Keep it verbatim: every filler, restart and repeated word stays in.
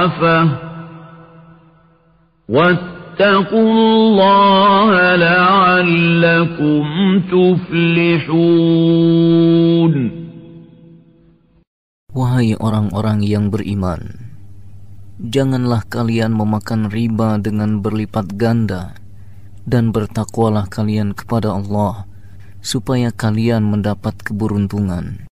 واتقوا الله لعلكم تفلحون. Wahai orang-orang yang beriman, janganlah kalian memakan riba dengan berlipat ganda, dan bertakwalah kalian kepada Allah, supaya kalian mendapat keberuntungan.